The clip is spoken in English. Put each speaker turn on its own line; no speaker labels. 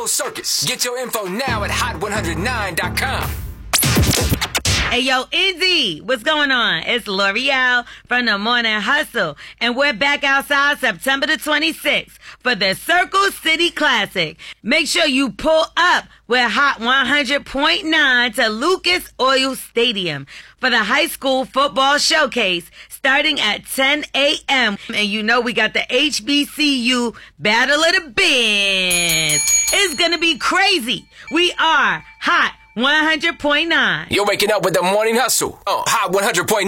Circus. Get your info now at hot109.com.
Hey, yo, Indy, what's going on? It's L'Oreal from the Morning Hustle, and we're back outside September the 26th for the Circle City Classic. Make sure you pull up with Hot 100.9 to Lucas Oil Stadium for the high school football showcase starting at 10 a.m. And you know we got the HBCU Battle of the Bands. It's going to be crazy. We are Hot 100.9.
You're waking up with the Morning Hustle. Hot 100.9.